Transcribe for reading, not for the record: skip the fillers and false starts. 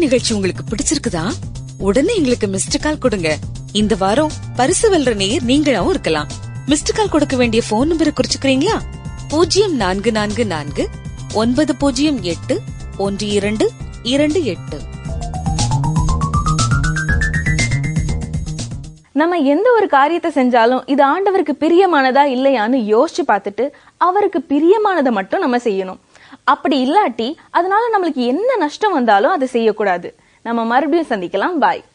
நிகழ்ச்சி உங்களுக்கு பிடிச்சிருக்குதா? உடனே எங்களுக்கு மிஸ்டு கால் கொடுங்க. இந்த வாரம் பரிசு வெல்ற நேயர் நீங்களாவும் இருக்கலாம். மிஸ்டு கால் கொடுக்க வேண்டிய போன் நம்பரை குறிச்சுக்கிறீங்களா? 0444-908-1228. நம்ம எந்த ஒரு காரியத்தை செஞ்சாலும் இது ஆண்டவருக்கு பிரியமானதா இல்லையான்னு யோசிச்சு பார்த்துட்டு அவருக்கு பிரியமானதை மட்டும் நம்ம செய்யணும். அப்படி இல்லாட்டி அதனால நம்மளுக்கு என்ன நஷ்டம் வந்தாலும் அதை செய்யக்கூடாது. நம்ம மறுபடியும் சந்திக்கலாம். பாய்.